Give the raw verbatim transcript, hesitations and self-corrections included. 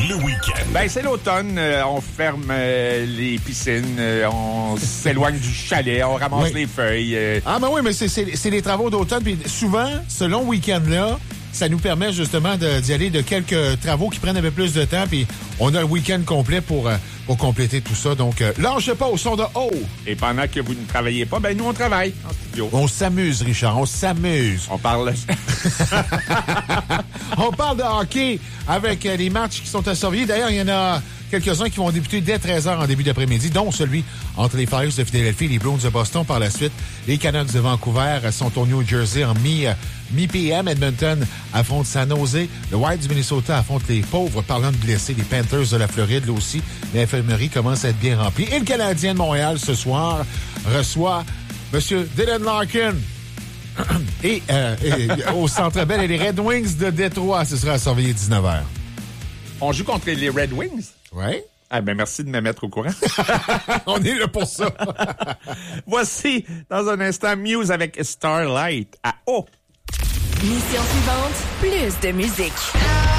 le week-end? Ben, c'est l'automne. Euh, on ferme euh, les piscines. Euh, on s'éloigne du chalet. On ramasse oui. les feuilles. Euh... Ah, ben oui, mais c'est, c'est, c'est les travaux d'automne. Puis souvent, ce long week-end-là, ça nous permet justement de, d'y aller de quelques travaux qui prennent un peu plus de temps. Puis on a le week-end complet pour, euh, pour compléter tout ça. Donc, euh, lâchez pas au son de haut. Et pendant que vous ne travaillez pas, ben nous, on travaille en studio. On s'amuse, Richard. On s'amuse. On parle... On parle de hockey avec euh, les matchs qui sont à surveiller. D'ailleurs, il y en a quelques-uns qui vont débuter dès treize heures en début d'après-midi, dont celui entre les Flyers de Philadelphie et les Bruins de Boston. Par la suite, les Canucks de Vancouver sont au New Jersey en mi, euh, mi-P M. Edmonton affronte San Jose. Le Wild du Minnesota affronte les pauvres, parlant de blessés, les Panthers de la Floride. Là aussi, l'infirmerie commence à être bien remplie. Et le Canadien de Montréal, ce soir, reçoit M. Dylan Larkin. Et, euh, et au Centre Bell et les Red Wings de Détroit, ce sera à surveiller dix-neuf heures. On joue contre les Red Wings? Oui. Ah ben merci de me mettre au courant. On est là pour ça. Voici, dans un instant, Muse avec Starlight à O. Mission suivante, plus de musique.